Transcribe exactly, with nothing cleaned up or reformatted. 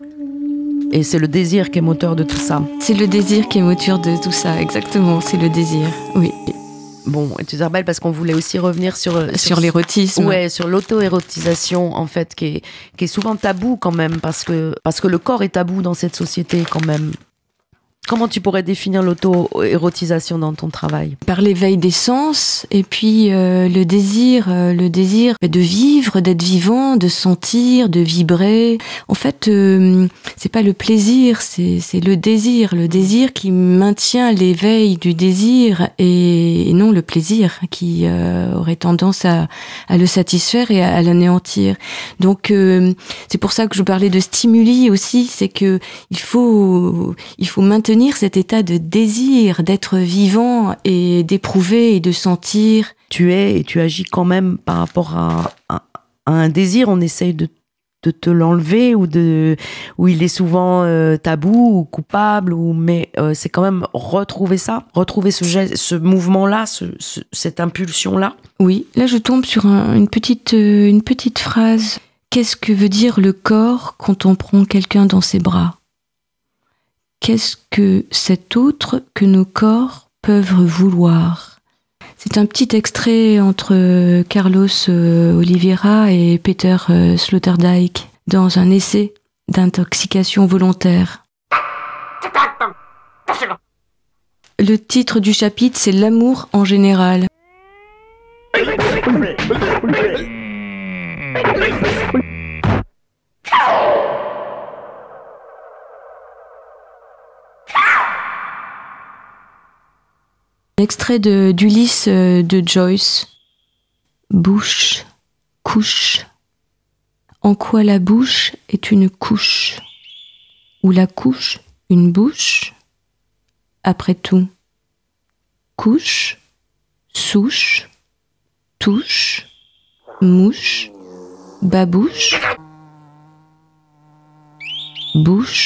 Et c'est le désir qui est moteur de tout ça. C'est le désir qui est moteur de tout ça, exactement, c'est le désir, oui. Bon, et tu te rappelles parce qu'on voulait aussi revenir sur... Sur, sur l'érotisme. Ouais, sur l'auto-érotisation, en fait, qui est, qui est souvent tabou quand même, parce que, parce que le corps est tabou dans cette société quand même. Comment tu pourrais définir l'auto-érotisation dans ton travail ? Par l'éveil des sens et puis euh, le désir, euh, le désir de vivre, d'être vivant, de sentir, de vibrer. En fait, euh, c'est pas le plaisir, c'est c'est le désir, le désir qui maintient l'éveil du désir et, et non le plaisir qui euh, aurait tendance à, à le satisfaire et à, à l'anéantir. Donc euh, c'est pour ça que je parlais de stimuli aussi, c'est que il faut il faut maintenir cet état de désir, d'être vivant et d'éprouver et de sentir. Tu es et tu agis quand même par rapport à, à, à un désir, on essaye de, de te l'enlever ou de, où il est souvent euh, tabou ou coupable, ou, mais euh, c'est quand même retrouver ça, retrouver ce, geste, ce mouvement-là, ce, ce, cette impulsion-là. Oui, là je tombe sur un, une, petite, euh, une petite phrase. Qu'est-ce que veut dire le corps quand on prend quelqu'un dans ses bras ? Qu'est-ce que cet autre que nos corps peuvent vouloir ? C'est un petit extrait entre Carlos Oliveira et Peter Sloterdijk dans un essai d'intoxication volontaire. Le titre du chapitre, c'est « L'amour en général ». Extrait de, d'Ulysse de Joyce. Bouche, couche. En quoi la bouche est une couche ? Ou la couche une bouche ? Après tout, couche, souche, touche, mouche, babouche, bouche.